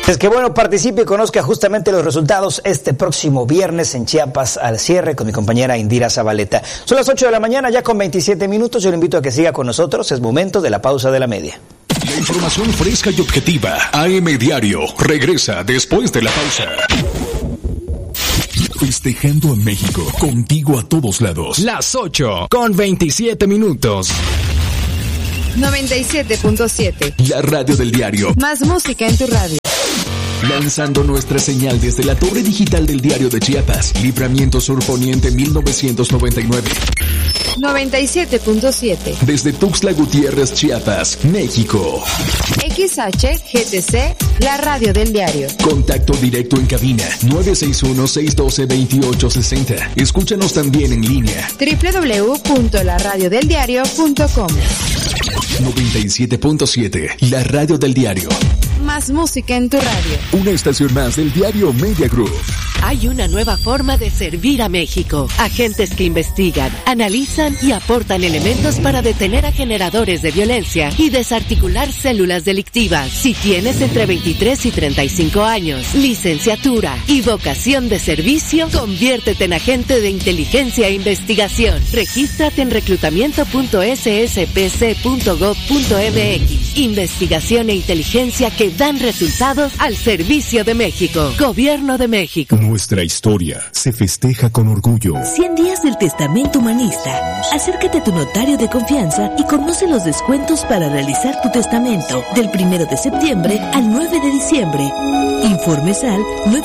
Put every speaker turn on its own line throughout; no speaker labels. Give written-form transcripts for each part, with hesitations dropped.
Es que bueno, participe y conozca justamente los resultados este próximo viernes en Chiapas al cierre con mi compañera Indira Zabaleta. Son las 8 de la mañana, ya con 27 minutos. Yo le invito a que siga con nosotros. Es momento de la pausa de la media.
La información fresca y objetiva. AM Diario regresa después de la pausa. Festejando a México, contigo a todos lados.
Las 8 con 27 minutos.
97.7.
La radio del diario.
Más música en tu radio.
Lanzando nuestra señal desde la torre digital del Diario de Chiapas. Libramiento Sur Poniente 1999.
97.7.
Desde Tuxtla Gutiérrez, Chiapas, México.
XHGTC, la radio del diario.
Contacto directo en cabina 961-612-2860. Escúchanos también en línea.
www.laradiodeldiario.com.
97.7, la radio del diario.
Más música en tu radio.
Una estación más del diario Media Group.
Hay una nueva forma de servir a México. Agentes que investigan, analizan y aportan elementos para detener a generadores de violencia y desarticular células delictivas. Si tienes entre 23 y 35 años, licenciatura y vocación de servicio, conviértete en agente de inteligencia e investigación. Regístrate en reclutamiento.sspc.gov.mx. Investigación e inteligencia que dan resultados al servicio de México. Gobierno de México.
Nuestra historia se festeja con orgullo.
100 días del testamento humanista. Acércate a tu notario de confianza y conoce los descuentos para realizar tu testamento del 1 de septiembre al 9 de diciembre. Informes al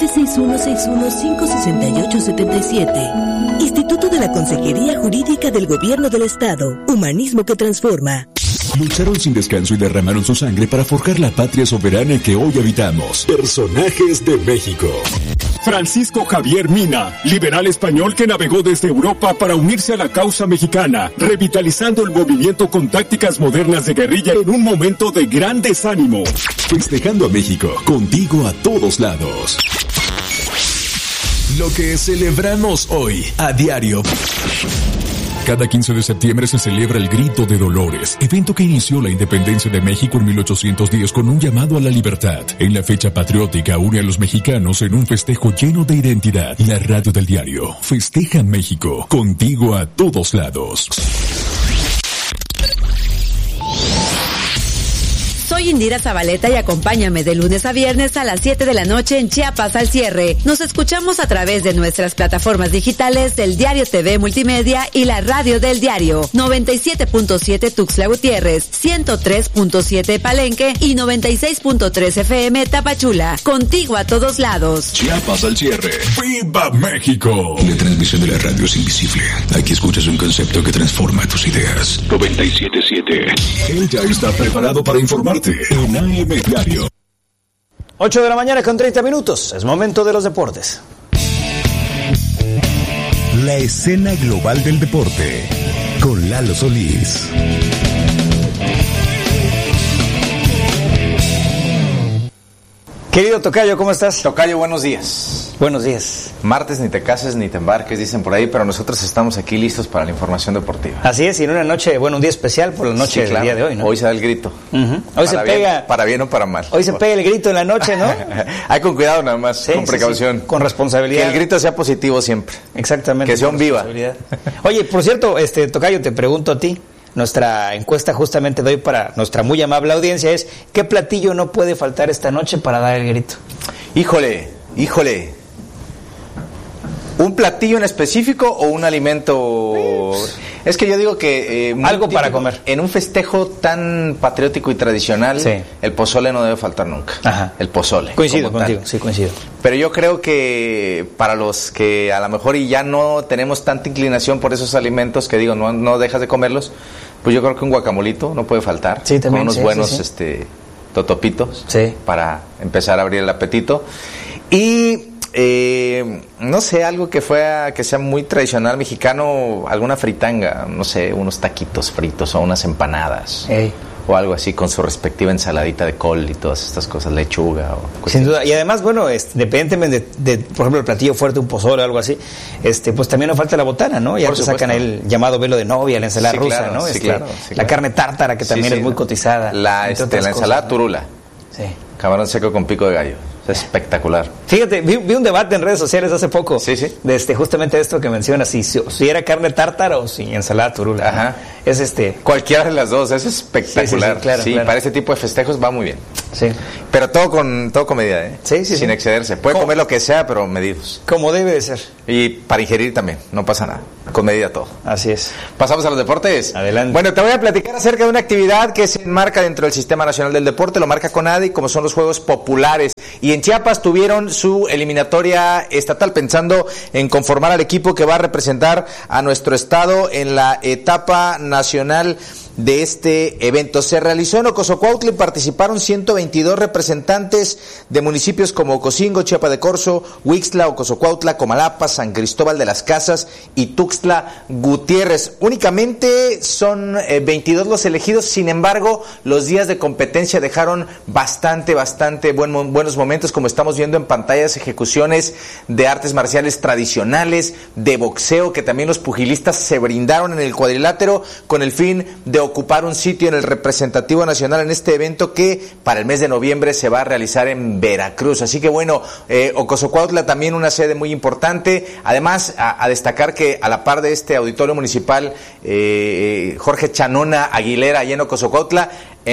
961-615-6877. Instituto de la Consejería Jurídica del Gobierno del Estado. Humanismo que transforma.
Lucharon sin descanso y derramaron su sangre para forjar la patria soberana que hoy habitamos. Personajes de México.
Francisco Javier Mina, liberal español que navegó desde Europa para unirse a la causa mexicana, revitalizando el movimiento con tácticas modernas de guerrilla en un momento de gran desánimo.
Festejando a México, contigo a todos lados. Lo que celebramos hoy, a diario. Cada 15 de septiembre se celebra el Grito de Dolores, evento que inició la independencia de México en 1810 con un llamado a la libertad. En la fecha patriótica une a los mexicanos en un festejo lleno de identidad. La radio del diario festeja México, contigo a todos lados.
Soy Indira Zabaleta y acompáñame de lunes a viernes a las 7 de la noche en Chiapas al cierre. Nos escuchamos a través de nuestras plataformas digitales del Diario TV Multimedia y la radio del diario. 97.7 Tuxtla Gutiérrez, 103.7 Palenque y 96.3 FM Tapachula. Contigo a todos lados.
Chiapas al cierre. ¡Viva México! La transmisión de la radio es invisible. Aquí escuchas un concepto que transforma tus ideas. 97.7. Él ya está preparado para informarte en AM Diario.
8 de la mañana con 30 minutos. Es momento de los deportes.
La escena global del deporte con Lalo Solís.
Querido Tocayo, ¿cómo estás?
Tocayo, buenos días.
Buenos días.
Martes ni te cases ni te embarques, dicen por ahí, pero nosotros estamos aquí listos para la información deportiva.
Así es, y en una noche, bueno, un día especial por la noche del día de hoy, ¿no?
Hoy se da el grito.
Hoy se pega.
Para bien o para mal.
Hoy se pega el grito en la noche, ¿no?
Hay con cuidado nada más,
sí,
con precaución.
Sí, con responsabilidad.
Que el grito sea positivo siempre.
Exactamente.
Que sea un viva.
Oye, por cierto, Tocayo, te pregunto a ti. Nuestra encuesta justamente de hoy para nuestra muy amable audiencia es: ¿qué platillo no puede faltar esta noche para dar el grito?
Híjole. ¿Un platillo en específico o un alimento? Es que yo digo que...
algo típico, para comer.
En un festejo tan patriótico y tradicional, sí, el pozole no debe faltar nunca.
Ajá.
El pozole.
Coincido contigo, sí, coincido.
Pero yo creo que para los que a lo mejor y ya no tenemos tanta inclinación por esos alimentos, que digo, no dejas de comerlos, pues yo creo que un guacamolito no puede faltar.
Sí, también.
Con unos buenos totopitos, sí, para empezar a abrir el apetito. Y... no sé, algo que sea muy tradicional mexicano, alguna fritanga, no sé, unos taquitos fritos o unas empanadas, o algo así con su respectiva ensaladita de col y todas estas cosas, lechuga o
sin duda. Y además, bueno, independientemente de por ejemplo el platillo fuerte, un pozole o algo así, pues también nos falta la botana, ¿no? Ya te sacan el llamado velo de novia, la ensalada rusa, claro, ¿no?
Claro.
La carne tártara, que también es muy cotizada.
La ensalada turula.
Sí.
Camarón seco con pico de gallo. Espectacular.
Fíjate, vi un debate en redes sociales hace poco.
Sí.
De justamente esto que mencionas, si era carne tártara o si ensalada turula.
Ajá.
¿No? Es
Cualquiera de las dos, es espectacular.
Sí, claro.
Para este tipo de festejos va muy bien.
Sí.
Pero todo con medida, ¿eh?
Sí.
Sin excederse. Puede comer lo que sea, pero medidos.
Como debe de ser.
Y para ingerir también, no pasa nada. Con medida todo.
Así es.
¿Pasamos a los deportes?
Adelante.
Bueno, te voy a platicar acerca de una actividad que se enmarca dentro del Sistema Nacional del Deporte, lo marca CONADE, como son los Juegos Populares. Y en Chiapas tuvieron su eliminatoria estatal, pensando en conformar al equipo que va a representar a nuestro estado en la etapa nacional de este evento. Se realizó en Ocosocuautla y participaron 122 representantes de municipios como Ocosingo, Chiapa de Corzo, Huixtla, Ocosocuautla, Comalapa, San Cristóbal de las Casas y Tuxtla Gutiérrez. Únicamente son 22 los elegidos, sin embargo, los días de competencia dejaron bastante buenos momentos, como estamos viendo en pantallas, ejecuciones de artes marciales tradicionales, de boxeo, que también los pugilistas se brindaron en el cuadrilátero con el fin de ocupar un sitio en el representativo nacional en este evento que para el mes de noviembre se va a realizar en Veracruz. Así que bueno, Ocosocuautla también una sede muy importante. Además, a destacar que a la par de este auditorio municipal Jorge Chanona Aguilera, allá en Ocosocuautla,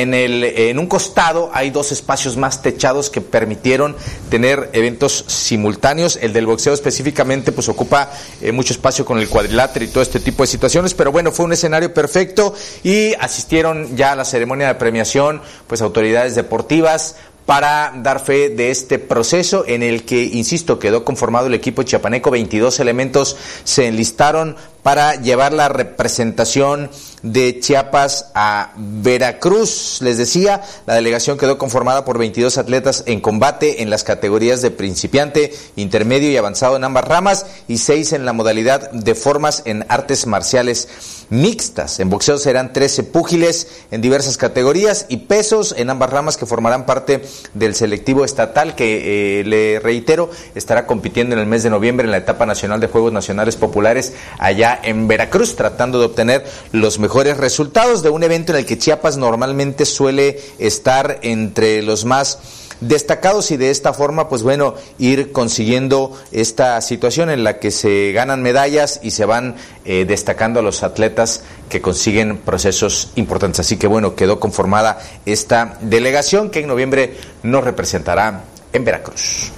en un costado hay 2 espacios más techados que permitieron tener eventos simultáneos. El del boxeo específicamente pues ocupa mucho espacio con el cuadrilátero y todo este tipo de situaciones, pero bueno, fue un escenario perfecto y asistieron ya a la ceremonia de premiación pues autoridades deportivas para dar fe de este proceso en el que, insisto, quedó conformado el equipo chiapaneco. 22 elementos se enlistaron para llevar la representación de Chiapas a Veracruz. Les decía, la delegación quedó conformada por 22 atletas en combate en las categorías de principiante, intermedio y avanzado en ambas ramas y 6 en la modalidad de formas en artes marciales mixtas. En boxeo serán 13 púgiles en diversas categorías y pesos en ambas ramas que formarán parte del selectivo estatal que, le reitero, estará compitiendo en el mes de noviembre en la etapa nacional de Juegos Nacionales Populares allá en Veracruz, tratando de obtener los mejores resultados de un evento en el que Chiapas normalmente suele estar entre los más destacados y de esta forma, pues bueno, ir consiguiendo esta situación en la que se ganan medallas y se van destacando a los atletas que consiguen procesos importantes. Así que bueno, quedó conformada esta delegación que en noviembre nos representará en Veracruz.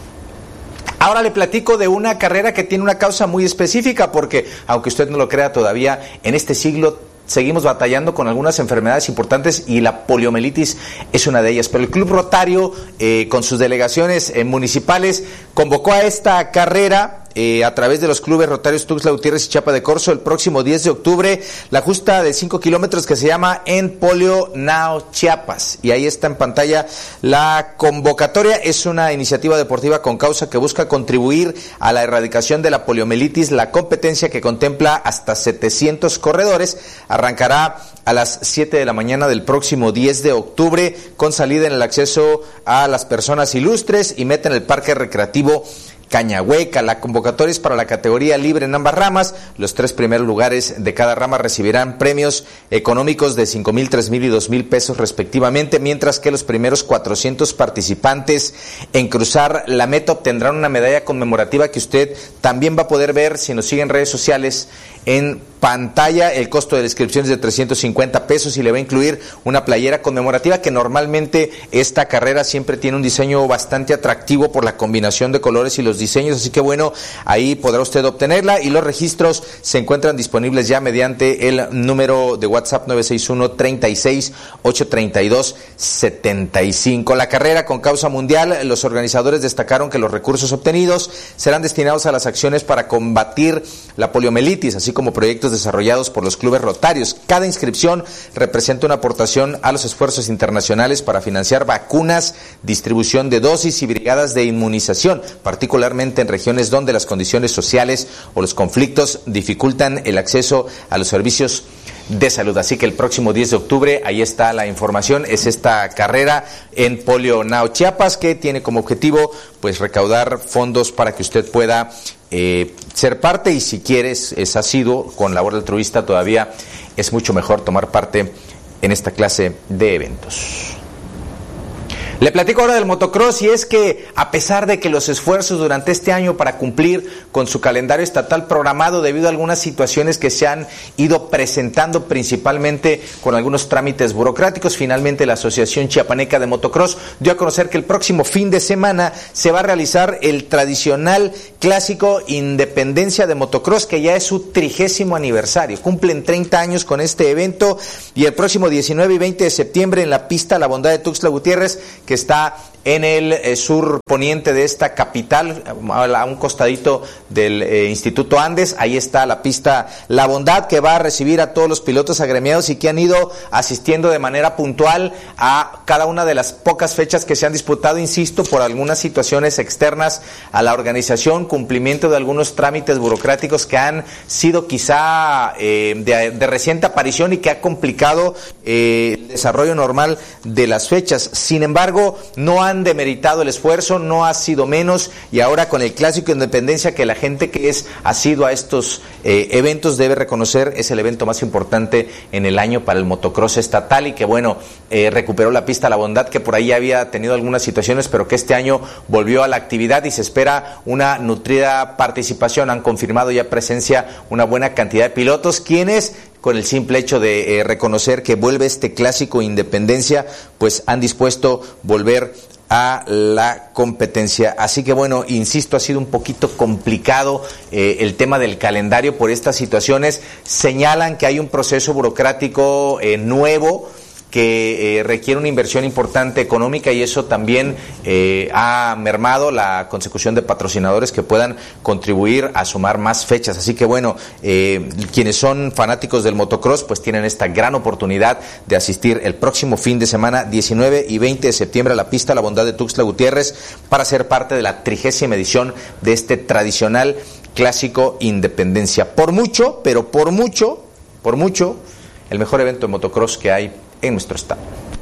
Ahora le platico de una carrera que tiene una causa muy específica porque, aunque usted no lo crea todavía, en este siglo seguimos batallando con algunas enfermedades importantes y la poliomielitis es una de ellas. Pero el Club Rotario, con sus delegaciones municipales, convocó a esta carrera a través de los clubes Rotarios Tuxtla Gutiérrez y Chiapa de Corzo el próximo 10 de octubre, la justa de 5 kilómetros que se llama En Polio Now Chiapas. Y ahí está en pantalla la convocatoria. Es una iniciativa deportiva con causa que busca contribuir a la erradicación de la poliomielitis. La competencia, que contempla hasta 700 corredores, arrancará a las 7 de la mañana del próximo 10 de octubre con salida en el acceso a las personas ilustres y meta en el Parque Recreativo Cañahueca. La convocatoria es para la categoría libre en ambas ramas. Los 3 primeros lugares de cada rama recibirán premios económicos de 5,000, 3,000 y 2,000 pesos respectivamente, mientras que los primeros 400 participantes en cruzar la meta obtendrán una medalla conmemorativa que usted también va a poder ver si nos sigue en redes sociales en pantalla. El costo de la inscripción es de 350 pesos y le va a incluir una playera conmemorativa, que normalmente esta carrera siempre tiene un diseño bastante atractivo por la combinación de colores y los diseños, así que bueno, ahí podrá usted obtenerla y los registros se encuentran disponibles ya mediante el número de WhatsApp 961-36-832-75. La carrera con causa mundial, los organizadores destacaron que los recursos obtenidos serán destinados a las acciones para combatir la poliomielitis, así como proyectos desarrollados por los clubes rotarios. Cada inscripción representa una aportación a los esfuerzos internacionales para financiar vacunas, distribución de dosis y brigadas de inmunización, particularmente en regiones donde las condiciones sociales o los conflictos dificultan el acceso a los servicios de salud. Así que el próximo 10 de octubre, ahí está la información, es esta carrera en Polio Now Chiapas, que tiene como objetivo pues recaudar fondos para que usted pueda ser parte, y si quieres, es asiduo con labor altruista, todavía es mucho mejor tomar parte en esta clase de eventos. Le platico ahora del motocross, y es que a pesar de que los esfuerzos durante este año para cumplir con su calendario estatal programado debido a algunas situaciones que se han ido presentando principalmente con algunos trámites burocráticos, finalmente la Asociación Chiapaneca de Motocross dio a conocer que el próximo fin de semana se va a realizar el tradicional clásico Independencia de Motocross, que ya es su 30º aniversario. Cumplen 30 años con este evento, y el próximo 19 y 20 de septiembre en la pista La Bondad de Tuxtla Gutiérrez, que está en el sur poniente de esta capital, a un costadito del Instituto Andes. Ahí está la pista La Bondad, que va a recibir a todos los pilotos agremiados y que han ido asistiendo de manera puntual a cada una de las pocas fechas que se han disputado, insisto, por algunas situaciones externas a la organización, cumplimiento de algunos trámites burocráticos que han sido quizá de reciente aparición y que ha complicado el desarrollo normal de las fechas. Sin embargo, no han demeritado el esfuerzo, no ha sido menos, y ahora con el Clásico Independencia, que la gente que es asidua a estos eventos debe reconocer es el evento más importante en el año para el motocross estatal, y que bueno, recuperó la pista La Bondad, que por ahí había tenido algunas situaciones, pero que este año volvió a la actividad y se espera una nutrida participación. Han confirmado ya presencia una buena cantidad de pilotos, quienes con el simple hecho de reconocer que vuelve este Clásico Independencia, pues han dispuesto volver a la competencia. Así que bueno, insisto, ha sido un poquito complicado el tema del calendario por estas situaciones. Señalan que hay un proceso burocrático nuevo que requiere una inversión importante económica, y eso también ha mermado la consecución de patrocinadores que puedan contribuir a sumar más fechas. Así que bueno, quienes son fanáticos del motocross pues tienen esta gran oportunidad de asistir el próximo fin de semana 19 y 20 de septiembre a la pista La Bondad de Tuxtla Gutiérrez para ser parte de la 30ª edición de este tradicional Clásico Independencia. Por mucho, el mejor evento de motocross que hay en nuestro estado.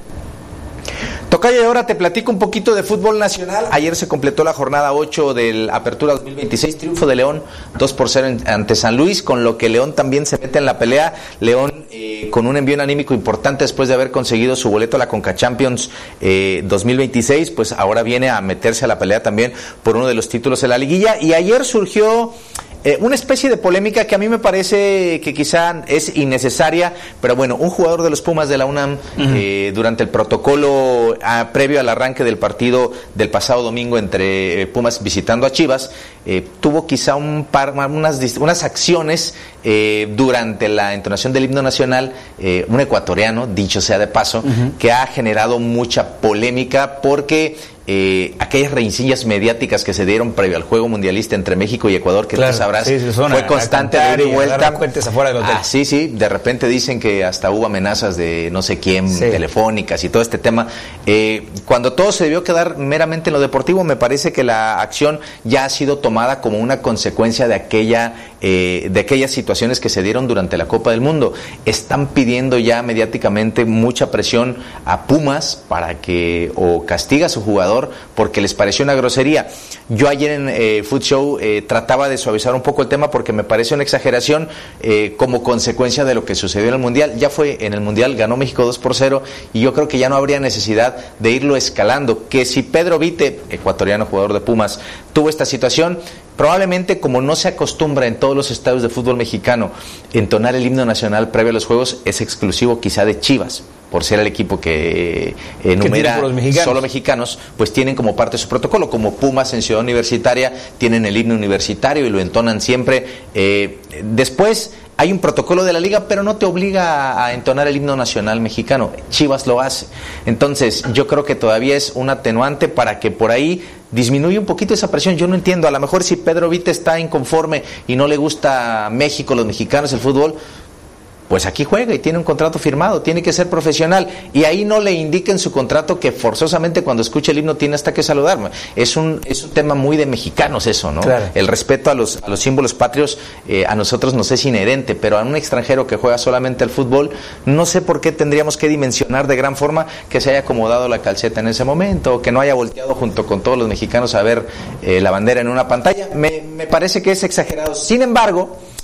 Tocayo, y ahora te platico un poquito de fútbol nacional. Ayer se completó la jornada 8 del Apertura 2026, triunfo de León 2-0 ante San Luis, con lo que León también se mete en la pelea. León con un envío anímico importante después de haber conseguido su boleto a la Conca Champions 2026, pues ahora viene a meterse a la pelea también por uno de los títulos de la liguilla. Y ayer surgió una especie de polémica que a mí me parece que quizá es innecesaria, pero bueno, un jugador de los Pumas de la UNAM, durante el protocolo previo al arranque del partido del pasado domingo entre Pumas visitando a Chivas, tuvo quizá unas acciones durante la entonación del himno nacional, un ecuatoriano, dicho sea de paso, que ha generado mucha polémica porque aquellas rencillas mediáticas que se dieron previo al juego mundialista entre México y Ecuador, que tú sabrás, fue constante de ida y vuelta. Sí, de repente dicen que hasta hubo amenazas de no sé quién, telefónicas y todo este tema. Cuando todo se debió quedar meramente en lo deportivo, me parece que la acción ya ha sido tomada como una consecuencia de aquellas situaciones que se dieron durante la Copa del Mundo. Están pidiendo ya mediáticamente mucha presión a Pumas para que o castiga a su jugador porque les pareció una grosería. Yo ayer en Food Show trataba de suavizar un poco el tema porque me parece una exageración como consecuencia de lo que sucedió en el Mundial. Ya fue en el Mundial, ganó México 2-0 y yo creo que ya no habría necesidad de irlo escalando. Que si Pedro Vite, ecuatoriano jugador de Pumas, tuvo esta situación, probablemente como no se acostumbra en todos los estadios de fútbol mexicano entonar el himno nacional previo a los juegos, es exclusivo quizá de Chivas, por ser el equipo que enumera solo mexicanos, pues tienen como parte de su protocolo. Como Pumas en Ciudad Universitaria tienen el himno universitario y lo entonan siempre. Después hay un protocolo de la liga, pero no te obliga a entonar el himno nacional mexicano. Chivas lo hace. Entonces yo creo que todavía es un atenuante para que por ahí disminuye un poquito esa presión. Yo no entiendo, a lo mejor si Pedro Vite está inconforme y no le gusta México, los mexicanos, el fútbol, pues aquí juega y tiene un contrato firmado, tiene que ser profesional, y ahí no le indica en su contrato que forzosamente cuando escuche el himno tiene hasta que saludarme. Es un tema muy de mexicanos eso, ¿no? Claro. El respeto a los símbolos patrios a nosotros nos es inherente, pero a un extranjero que juega solamente al fútbol, no sé por qué tendríamos que dimensionar de gran forma que se haya acomodado la calceta en ese momento, o que no haya volteado junto con todos los mexicanos a ver la bandera en una pantalla. Me parece que es exagerado. Sin embargo,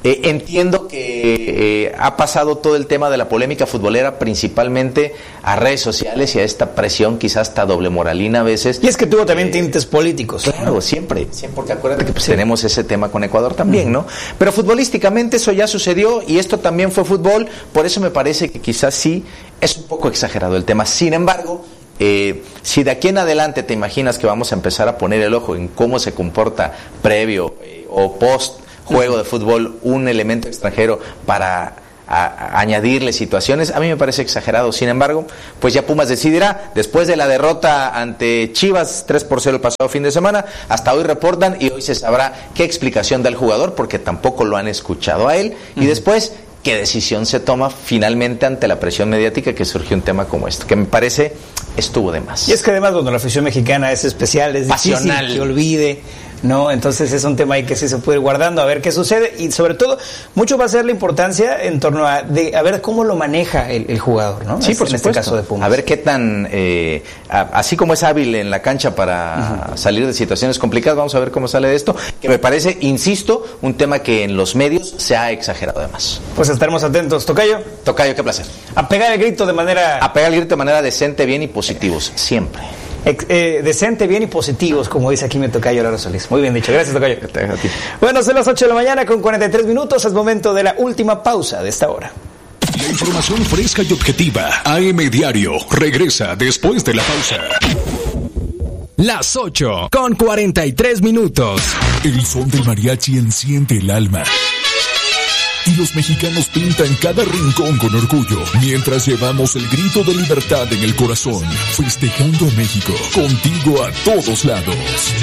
Entiendo que ha pasado todo el tema de la polémica futbolera principalmente a redes sociales y a esta presión, quizás hasta doble moralina a veces.
Y es que tuvo también tintes políticos.
Claro, siempre, porque acuérdate que tenemos ese tema con Ecuador también, ¿no? Pero futbolísticamente eso ya sucedió y esto también fue fútbol, por eso me parece que quizás sí es un poco exagerado el tema. Sin embargo, si de aquí en adelante te imaginas que vamos a empezar a poner el ojo en cómo se comporta previo o post juego de fútbol un elemento extranjero para añadirle situaciones, a mí me parece exagerado. Sin embargo, pues ya Pumas decidirá. Después de la derrota ante Chivas 3-0 el pasado fin de semana, hasta hoy reportan y hoy se sabrá qué explicación da el jugador, porque tampoco lo han escuchado a él, y después qué decisión se toma finalmente ante la presión mediática que surgió un tema como esto, que me parece estuvo de más.
Y es que además cuando la afición mexicana es especial, es
pasional,
difícil que olvide, ¿no? Entonces es un tema ahí que sí se puede ir guardando a ver qué sucede, y sobre todo mucho va a ser la importancia en torno a ver cómo lo maneja el jugador, ¿no?
Sí, por
supuesto.
este caso de Pumas. A ver qué tan así como es hábil en la cancha para salir de situaciones complicadas, vamos a ver cómo sale de esto, que me parece, insisto, un tema que en los medios se ha exagerado además.
Pues estaremos atentos. Tocayo,
qué placer.
A pegar el grito de manera
decente, bien y positivos, siempre.
Decente, bien y positivos, como dice aquí mi tocayo Lalo Solís. Muy bien dicho, gracias tocayo. Bueno, son las 8 de la mañana con 43 minutos, es momento de la última pausa de esta hora.
La información fresca y objetiva, AM Diario, regresa después de la pausa.
Las 8 con 43 minutos.
El son del mariachi enciende el alma. Y los mexicanos pintan cada rincón con orgullo, mientras llevamos el grito de libertad en el corazón, festejando a México, contigo a todos lados.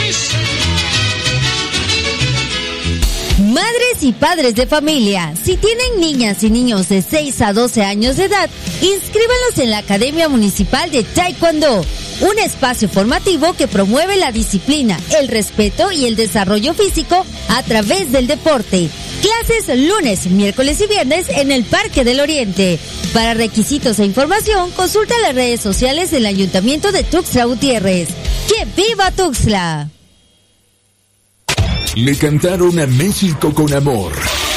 Madres y padres de familia, si tienen niñas y niños de 6 a 12 años de edad, inscríbanlos en la Academia Municipal de Taekwondo, un espacio formativo que promueve la disciplina, el respeto y el desarrollo físico a través del deporte. Clases lunes, miércoles y viernes en el Parque del Oriente. Para requisitos e información, consulta las redes sociales del Ayuntamiento de Tuxtla Gutiérrez. ¡Que viva Tuxtla!
Le cantaron a México con amor.